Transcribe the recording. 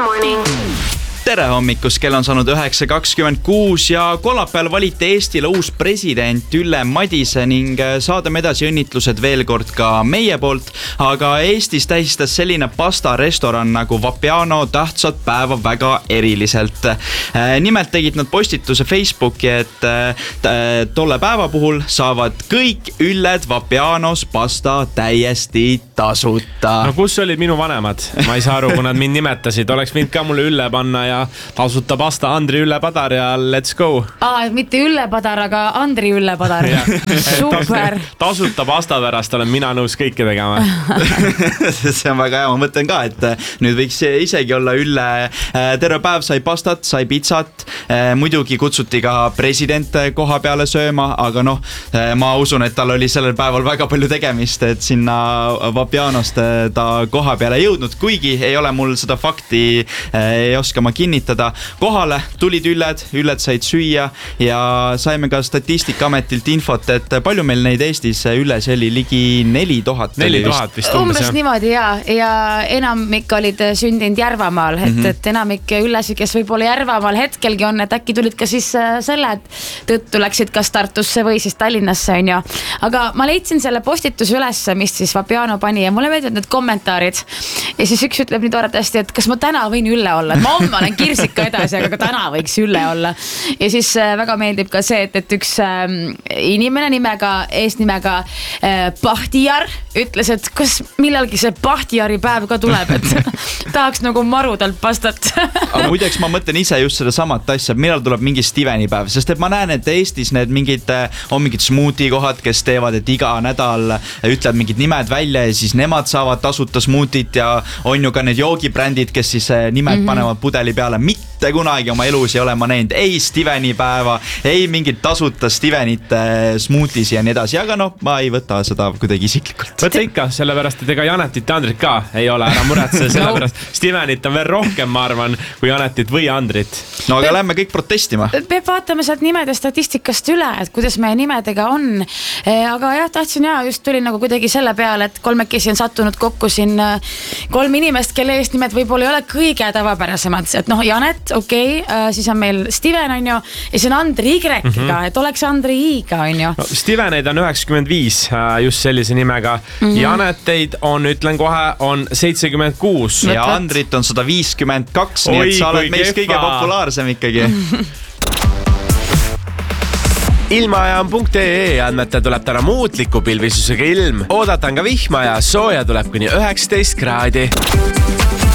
morning. Tere hommikust, kell on saanud 9.26 ja kolmapäeval valiti Eestile uus president Ülle Madise ning saadame edasi õnnitlused veel kord ka meie poolt. Aga Eestis tähistas selline pastarestoran nagu Vapiano tähtsat päeva väga eriliselt. Nimelt tegid nad postituse Facebooki, et tolle päeva puhul saavad kõik ülled Vapianos pasta täiesti tasuta. No kus olid minu vanemad? Ma ei saa aru, kui nad mind nimetasid. Oleks võinud ka mulle Ülle panna ja tasuta pasta Andri Ülle Padar ja let's go. Mitte Ülle Padar, aga Andri Ülle Padar. Super. Tasuta pasta pärast olen mina nõus kõike tegema. See on väga hea, ma mõtlen ka, et nüüd võiks isegi olla Ülle. Terve päev sai pastat, sai pizzat. Muidugi kutsuti ka president koha peale sööma, aga ma usun, et tal oli sellel päeval väga palju tegemist, et sinna Vapianost ta koha peale jõudnud, kuigi ei ole mul seda fakti, ei oska ma kinnitada. Kohale tulid ülled said süüa ja saime ka Statistikaametilt infot, et palju meil neid Eestis ülles oli, ligi 4000. 4000 vist umbes niimoodi ja enamik olid sündinud Järvamaal, et enamik üllesi, kes võib-olla Järvamaal hetkelgi on, et äkki tulid ka siis selle tõttu läksid kas Tartusse või siis Tallinnasse, on ju. Aga ma leidsin selle postituse üles, mis siis Vapiano pani ja mulle meeldivad need kommentaarid. Ja siis üks ütleb nii toredasti, et kas ma täna võin Ülle olla, et ma homme olen kirsika edasi, aga täna võiks Ülle olla. Ja siis väga meeldib ka see, et üks inimene eesnimega Bahtiar ütles, et kas millalgi see Bahtiari päev ka tuleb, et tahaks nagu marudalt pastat. Aga muideks ma mõtlen ise just seda samat asja, millal tuleb mingi Steveni päev, sest et ma näen, et Eestis need on mingid smoothie kohad, kes teevad, et iga nädal ütlevad mingid nimed välja ja siis nemad saavad tasuta smoothit ja on ju ka need joogibrändid, kes siis nimed panevad pudeli peale. Mitte kunagi oma elus ei ole ma näinud ei Steveni päeva, ei mingit tasuta Stevenit smoothies ja nii edasi, aga ma ei võta seda kuidagi isiklikult. Võta ikka, sellepärast, et ega Janetit ja Andrit ka ei ole ära muretse, sellepärast Stevenit on veel rohkem, ma arvan, kui Janetit või Andrit. No aga lähme kõik protestima. Peab vaatama sealt nimede statistikast üle, et kuidas meie nimedega on. Aga jah, tahtsin just tuli nagu kuidagi selle peale, et kolmekesi on sattunud kokku siin 3 inimest, kelle eest nimed võib-olla ei ole kõige tavapärasemad. Et Janet, okei, siis on meil Steven, on ju, ja see on Andri Y-ga, et oleks Andri I-ga, on ju. Steveneid on 95 just sellise nimega. Janeteid on, ütlen kohe, on 76. Ja Andrit on 152, nii et sa oled meist kõige populaarsem ikkagi. Ilmaajaam.ee andmetel tuleb täna muutliku pilvisusega ilm. Oodatan ka vihma ja sooja tuleb kuni 19 kraadi.